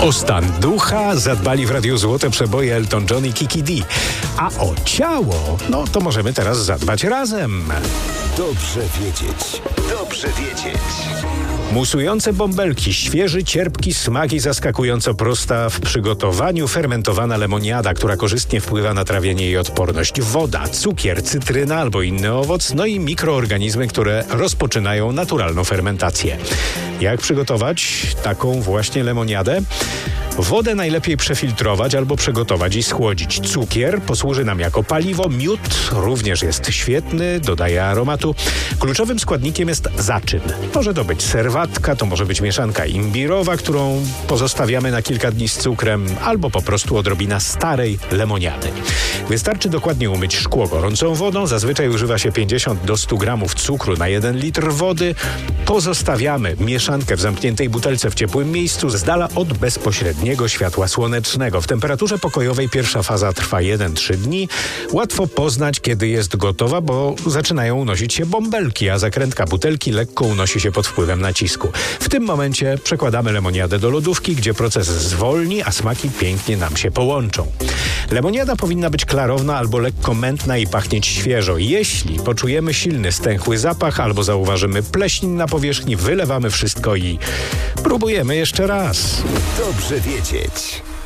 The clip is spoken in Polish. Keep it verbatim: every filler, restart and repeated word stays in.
O stan ducha zadbali w Radiu Złote Przeboje Elton John i Kiki D. A o ciało, no to możemy teraz zadbać razem. Dobrze wiedzieć. Dobrze wiedzieć. Musujące bąbelki, świeży, cierpki smak i zaskakująco prosta w przygotowaniu fermentowana lemoniada, która korzystnie wpływa na trawienie i odporność. Woda, cukier, cytryna albo inny owoc, no i mikroorganizmy, które rozpoczynają naturalną fermentację. Jak przygotować taką właśnie lemoniadę? Wodę najlepiej przefiltrować albo przegotować i schłodzić. Cukier posłuży nam jako paliwo, miód również jest świetny, dodaje aromatu. Kluczowym składnikiem jest zaczyn. Może to być serwatka, to może być mieszanka imbirowa, którą pozostawiamy na kilka dni z cukrem, albo po prostu odrobina starej lemoniady. Wystarczy dokładnie umyć szkło gorącą wodą, zazwyczaj używa się pięćdziesiąt do stu gramów cukru na jeden litr wody. Pozostawiamy mieszankę w zamkniętej butelce w ciepłym miejscu, z dala od bezpośredniego światła słonecznego. W temperaturze pokojowej pierwsza faza trwa jeden do trzech dni. Łatwo poznać, kiedy jest gotowa, bo zaczynają unosić się bąbelki, a zakrętka butelki lekko unosi się pod wpływem nacisku. W tym momencie przekładamy lemoniadę do lodówki, gdzie proces zwolni, a smaki pięknie nam się połączą. Lemoniada powinna być klarowna albo lekko mętna i pachnieć świeżo. Jeśli poczujemy silny, stęchły zapach albo zauważymy pleśń na powierzchni, wylewamy wszystko i próbujemy jeszcze raz. Dobrze wiedzieć.